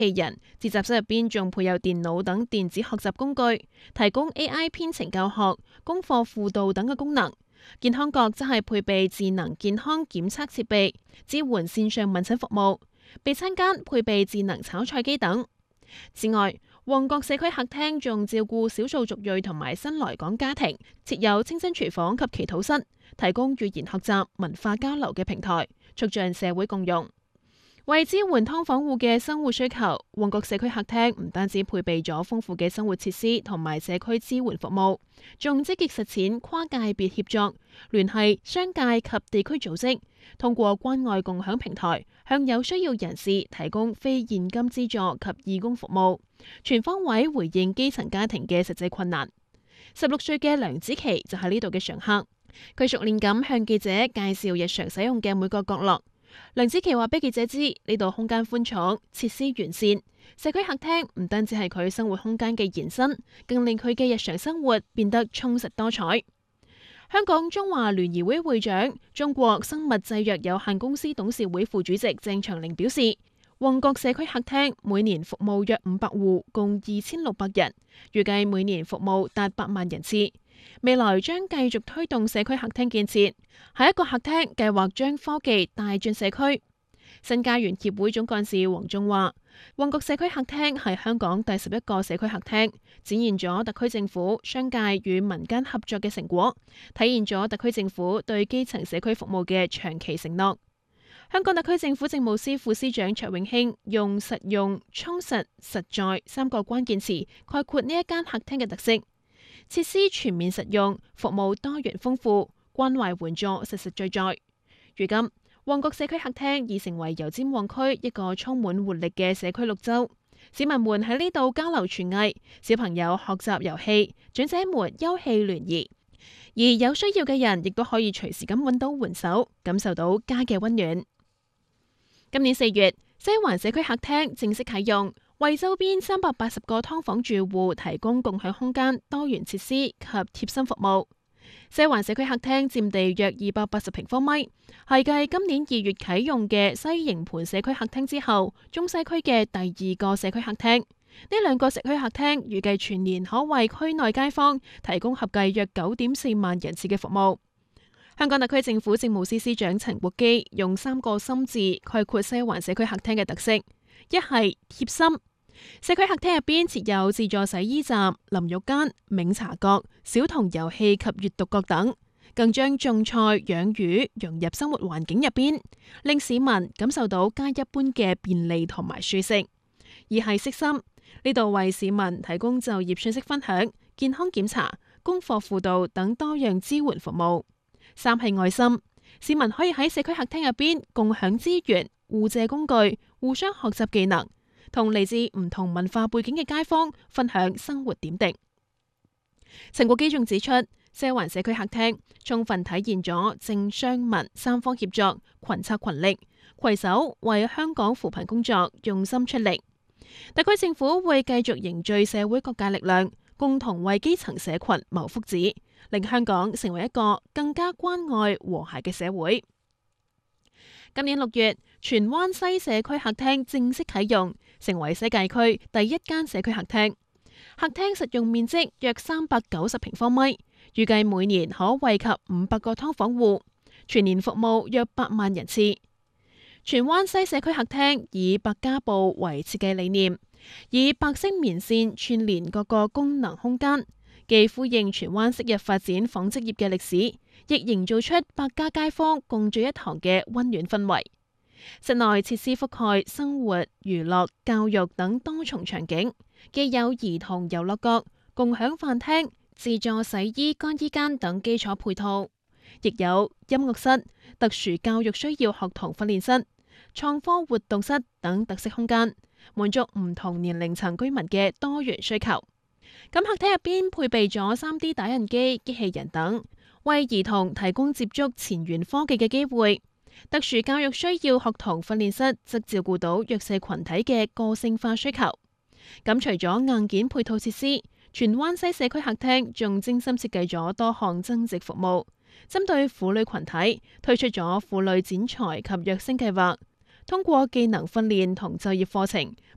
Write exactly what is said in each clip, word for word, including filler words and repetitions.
器人，自習室入邊仲配有電腦等電子學習工具，提供 A I 編程教學、功課輔導等嘅功能。健康角則係配備智能健康檢測設備，支援線上問診服務。備餐間配備智能炒菜機等。此外，旺角社區客廳仲照顧少數族裔同埋新來港家庭，設有清真廚房及祈禱室，提供語言學習、文化交流嘅平台，促進社會共融。為支援劏房戶嘅生活需求，旺角社區客廳唔單止配備咗豐富嘅生活設施同埋社區支援服務，仲積極實踐跨界別協作，聯繫商界及地區組織，通過關愛共享平台，向有需要人士提供非現金資助及義工服務，全方位回應基層家庭嘅實際困難。十六歲嘅梁子琪就係呢度嘅常客，佢熟練咁向記者介紹日常使用嘅每個角落。梁子琪話俾記者知，呢度空間寬敞，設施完善，社區客廳唔單止係佢生活空間嘅延伸，更令佢嘅日常生活變得充實多彩。香港中華聯誼會會長、中國生物製藥有限公司董事會副主席鄭長齡表示，旺角社區客廳每年服務約五百戶，共二千六百人，預計每年服務達百萬人次。未來將繼續推動社區客廳建設，下一個客廳計劃將科技帶進社區。新家園協會總幹事黃仲話，旺角社區客廳係香港第十一個社區客廳，展現咗特區政府、商界與民間合作嘅成果，體現咗特區政府對基層社區服務嘅長期承諾。香港特區政府政務司副司長卓永興用實用、充實、實在三個關鍵詞概括呢一間客廳嘅特色。設施全面實用，服務多元豐富，關懷援助實實在在。如今，旺角社區客廳已成為油尖旺區一個充滿活力嘅社區綠洲。市民們喺呢度交流廚藝，小朋友學習遊戲，長者們休憩聯誼，而有需要嘅人亦都可以隨時咁揾到援手，感受到家嘅溫暖。今年四月，西環社區客廳正式啟用，為周邊三百八十個劏房住戶提供共享空間、多元設施及貼心服務。西環社區客廳佔地約二百八十平方米，係繼今年二月啟用嘅西營盤社區客廳之後，中西區嘅第二個社區客廳。呢兩個社區客廳預計全年可為區內街坊提供合計約九點四萬人次嘅服務。香港特區政府政務司司長陳國基用三個心字概括西環社區客廳嘅特色：一係貼心。社區客廳入邊設有自助洗衣站、淋浴間、茗茶閣、小童遊戲及閱讀閣等，更將種菜、養魚融入生活環境入邊，令市民感受到家一般嘅便利同埋舒適。二係悉心，呢度為市民提供就業信息分享、健康檢查、功課輔導等多樣支援服務。三係愛心，市民可以喺社區客廳入邊共享資源、互借工具、互相學習技能，同嚟自唔同文化背景嘅街坊分享生活點滴。陳國基仲指出，西環社區客廳充分體現咗政商民三方協作、群策群力，攜手為香港扶貧工作用心出力。特區政府會繼續凝聚社會各界力量，共同為基層社群謀福祉，令香港成為一個更加關愛和諧嘅社會。今年六月，荃灣西社區客廳正式啟用，成為西界區第一間社區客廳。客廳實用面積約三百九十平方米，預計每年可惠及五百個劏房戶，全年服務約百萬人次。荃灣西社區客廳以百家布為設計理念，以白色棉線串聯各個功能空間，既呼應荃灣昔日發展紡織業嘅歷史，亦營造出百家街坊共聚一堂嘅溫暖氛圍。室內設施覆蓋生活、娛樂、教育等多重場景，既有兒童遊樂閣、共享飯廳、自助洗衣乾衣間等基礎配套，亦有音樂室、特殊教育需要學童訓練室、創科活動室等特色空間，滿足唔同年齡層居民嘅多元需求。咁客廳入邊配備咗 三 D 打印機、機器人等，為兒童提供接觸前沿科技嘅機會。特殊教育需要學童訓練室則照顧到弱勢群體嘅個性化需求。咁除咗硬件配套設施，荃灣西社區客廳仲精心設計咗多項增值服務，針對婦女群體推出咗婦女剪裁及躍升計劃，通過技能訓練同就業課程，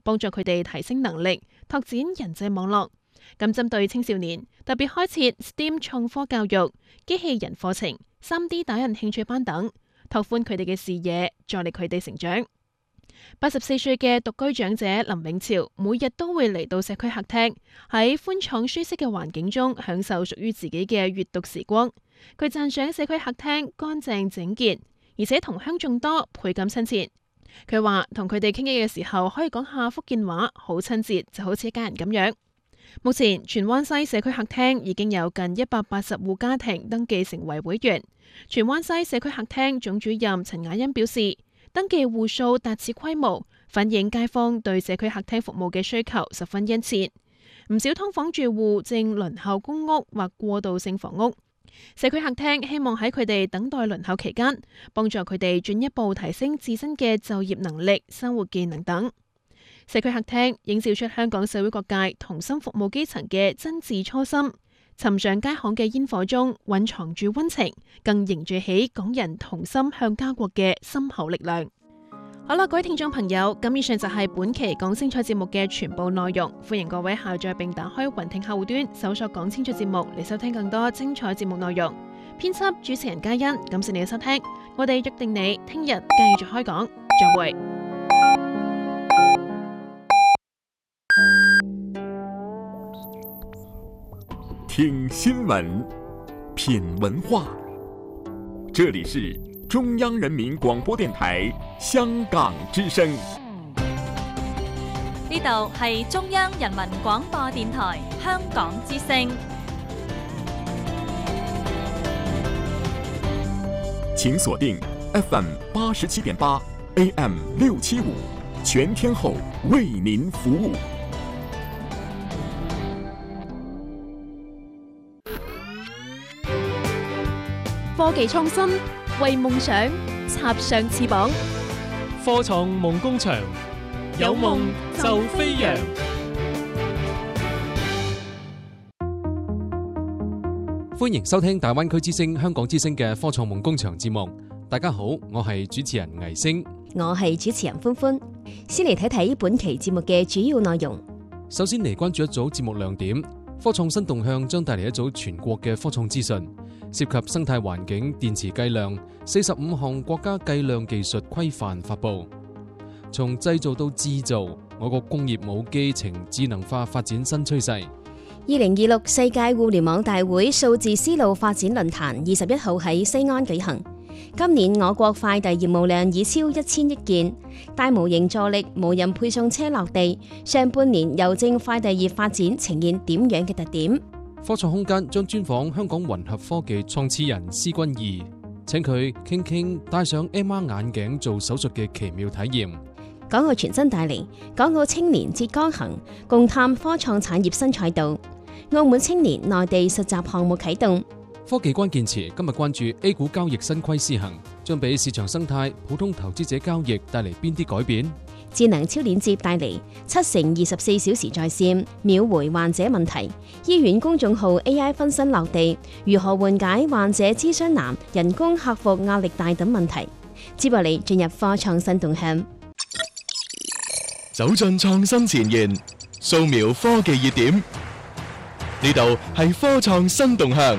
幫助佢哋提升能力，拓展人際網絡。咁針對青少年，特別開設 S T E M 創科教育、機器人課程、三 D 打印興趣班等，拓寬佢哋嘅視野，助力佢哋成長。八十四歲嘅獨居長者林永潮，每日都會嚟到社區客廳，喺寬敞舒適嘅環境中享受屬於自己嘅閱讀時光。佢讚賞社區客廳乾淨整潔，而且同鄉眾多，倍感親切。佢話同佢哋傾偈嘅時候，可以講下福建話，好親切，就好似一家人咁樣。目前荃灣西社區客廳已經有近一百八十戶家庭登記成為會員。荃灣西社區客廳總主任陳雅欣表示，登記戶數達此規模，反映街坊對社區客廳服務嘅需求十分殷切。唔少劏房住戶正輪候公屋或過渡性房屋，社區客廳希望喺佢哋等待輪候期間，幫助佢哋進一步提升自身嘅就業能力、生活技能等。社區客廳映照出香港社會各界同心服務基層嘅真摯初心。尋常街巷嘅煙火中蘊藏住溫情，更凝聚起港人同心向家國嘅深厚力量。好啦，各位聽眾朋友，咁以上就係本期講清楚節目嘅全部內容。歡迎各位下載並打開雲聽客戶端，搜索講清楚節目嚟收聽更多精彩節目內容。編輯主持人嘉欣，感謝你嘅收聽，我哋約定你聽日繼續開講，再會。 聽新聞，品文化，這裡是中央人民廣播電台香港之聲。 呢度係中央人民廣播電台香港之聲。 請鎖定 F M 八十七點八 A M 六七五，全天候為您服務。 科技創新，為夢想插上翅膀。 科創夢工場，有夢就飛揚。歡迎收聽大灣區之聲、香港之聲嘅科創夢工場節目。大家好，我係主持人倪星， 我係主持人歡歡。先嚟睇睇本期節目嘅主要內容。 首先嚟關注一組節目亮點，科創新動向將帶嚟一組全國嘅科創資訊。涉及生態環境、電池計量，四十五項國家計量技術規範發布。從製造到製造，我國工業母機呈智能化發展新趨勢。 二零二六世界互聯網大會數字絲路發展論壇二十一號喺西安舉行。今年我國快遞業務量已超一千億件，大模型助力無人配送車落地。上半年郵政快遞業發展呈現點樣嘅特點？ 科創空間將專訪香港混合科技創始人施君義，請佢傾傾戴上 M R 眼鏡做手術嘅奇妙體驗。 港澳全新帶嚟港澳青年浙江行，共探科創產業新賽道。澳門青年內地實習項目啟動。 科技關鍵詞今日關注 A 股交易新規施行，將俾市場生態、普通投資者交易帶嚟邊啲改變？ 智能超鏈接帶嚟七成二十四小時在線，秒回患者問題。醫院公眾號 A I 分身落地，如何緩解患者諮詢難、人工客服壓力大等問題？接落嚟進入科創新動向， 走進創新前沿，掃描科技熱點。呢度係科創新動向。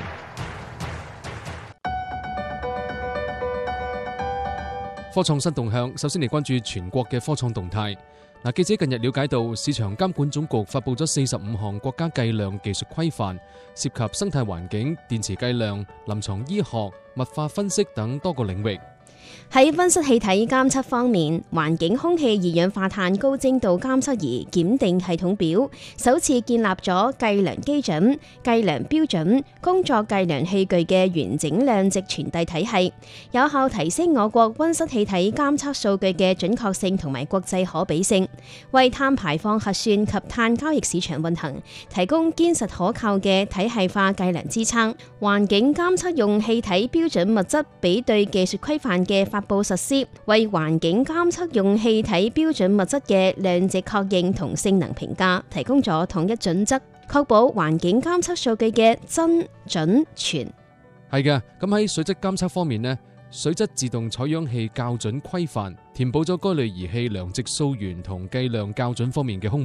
科創新動向，首先嚟關注全國嘅科創動態。嗱，記者近日了解到，市場監管總局發布咗四十五項國家計量技術規範，涉及生態環境、電池計量、臨床醫學、物化分析等多個領域。 喺溫室氣體監測方面，環境空氣二氧化碳高精度監測儀檢定系統表首次建立咗計量基準、計量標準、工作計量器具嘅完整量值傳遞體系，有效提升我國溫室氣體監測數據嘅準確性同埋國際可比性，為碳排放核算及碳交易市場運行提供堅實可靠嘅體系化計量支撐。環境監測用氣體標準物質比對技術規範嘅發布實施，為環境監測用氣體標準物質嘅量值確認同性能評價提供咗統一準則，確保環境監測數據嘅真準全。 係嘅，咁喺水質監測方面呢， 水質自動採樣器校準規範，填補咗該類儀器量值溯源同計量校準方面嘅空